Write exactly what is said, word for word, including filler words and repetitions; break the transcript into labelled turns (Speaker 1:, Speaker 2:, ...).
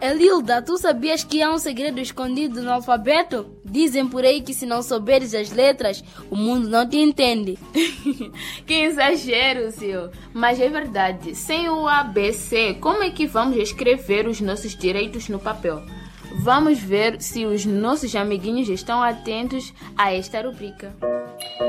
Speaker 1: Elilda, tu sabias que há um segredo escondido no alfabeto? Dizem por aí que se não souberes as letras, o mundo não te entende.
Speaker 2: Que exagero, seu. Mas é verdade, sem o A B C, como é que vamos escrever os nossos direitos no papel? Vamos ver se os nossos amiguinhos estão atentos a esta rubrica.